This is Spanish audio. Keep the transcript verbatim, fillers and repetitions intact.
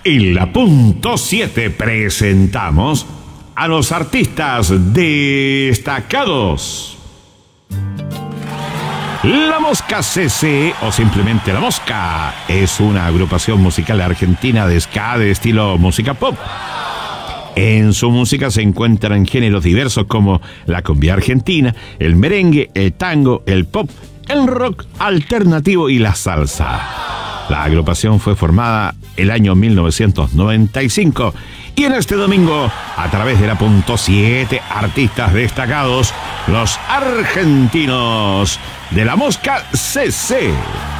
En la punto siete presentamos a los artistas destacados. La Mosca C C, o simplemente La Mosca, es una agrupación musical argentina de ska de estilo música pop. En su música se encuentran géneros diversos como la cumbia argentina, el merengue, el tango, el pop, el rock alternativo y la salsa. La agrupación fue formada el año mil novecientos noventa y cinco y en este domingo, a través de la punto siete, artistas destacados, los argentinos de La Mosca C C.